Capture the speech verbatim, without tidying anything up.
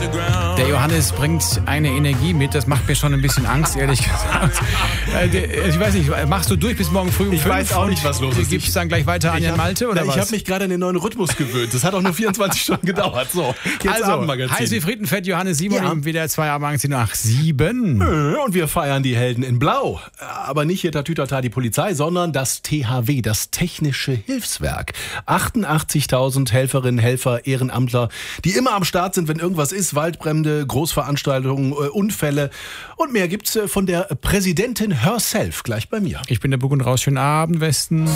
Der Johannes bringt eine Energie mit, das macht mir schon ein bisschen Angst, ehrlich gesagt. Ich weiß nicht, machst du durch bis morgen früh um Ich fünf weiß auch nicht, was los ist. Gibst es dann gleich weiter an Jan Malte oder na, was? Ich habe mich gerade an den neuen Rhythmus gewöhnt. Das hat auch nur vierundzwanzig Stunden gedauert. So, jetzt also, Abendmagazin. heiß wie Frittenfett, Johannes Simon, Ja. im W D R zwei Abendmagazin nach sieben. Und wir feiern die Helden in Blau. Aber nicht hier Tatütata die Polizei, sondern das T H W, das Technische Hilfswerk. achtundachtzigtausend Helferinnen, Helfer, Ehrenamtler, die immer am Start sind, wenn irgendwas ist. Waldbrände, Großveranstaltungen, äh, Unfälle. Und mehr gibt's äh, von der Präsidentin herself gleich bei mir. Ich bin der Buck und Raus. Schönen Abend, Westen.